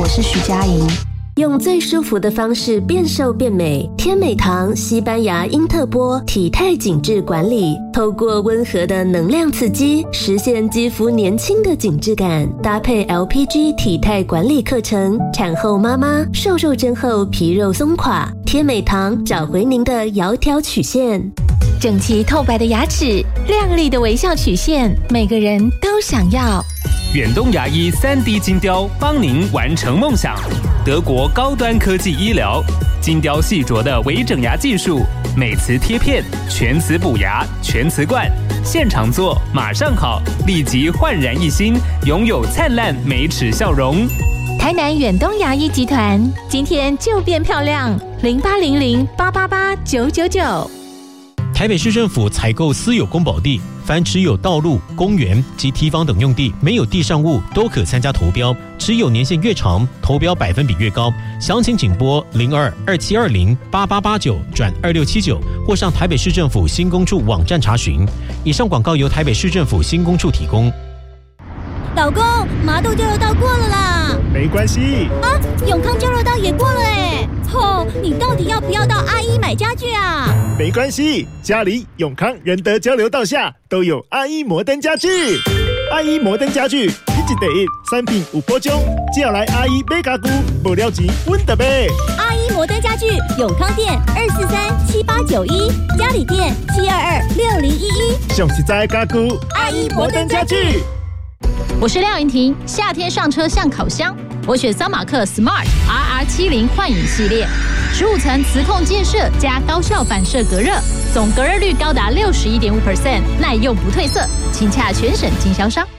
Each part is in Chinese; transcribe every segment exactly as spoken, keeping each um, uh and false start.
我是徐佳莹。 用最舒服的方式变瘦变美，天美堂西班牙英特波体态紧致管理，透过温和的能量刺激，实现肌肤年轻的紧致感。搭配 L P G 体态管理课程，产后妈妈瘦肉针后皮肉松垮，天美堂找回您的窈窕曲线。 整齐透白的牙齿，亮丽的微笑曲线，每个人都想要。 远东牙医 三 D 金雕帮您完成梦想。德国高端科技医疗，金雕细琢的微整牙技术，美瓷贴片，全瓷补牙，全瓷冠，现场做马上好，立即焕然一新，拥有灿烂美齿笑容。 台南远东牙医集团，今天就变漂亮，零八零零八八八九九九。 台北市政府采购私有公保地，凡持有道路、公园及堤防等用地，没有地上物都可参加投标，持有年限越长，投标百分比越高。详情请拨零二二七二零八八八九转二六七九，或上台北市政府新工处网站查询。以上广告由台北市政府新工处提供。 老公，麻豆交流道过了啦。 没关系啊，永康交流道也过了哎。吼，你到底要不要到阿一买家具啊？ 没关系，家里永康仁德交流道下都有阿一摩登家具。阿一摩登家具，一季第一，产品有保障，只要来阿一买家具，无了钱阮就买。 阿一摩登家具，永康店二四三七八九一，嘉里店七二二六零一一。 上实在的家具， 阿一摩登家具。 我是廖云婷，夏天上车像烤箱，我选桑马克 Smart R R 七十 幻影系列，十五层磁控建设加高效反射隔热，总隔热率高达 百分之六十一点五， 耐用不褪色，请洽全省经销商。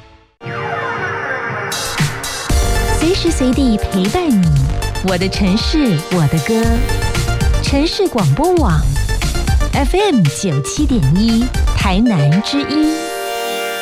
随时随地陪伴你，我的城市，我的歌，城市广播网 F M 九七点一，台南之音。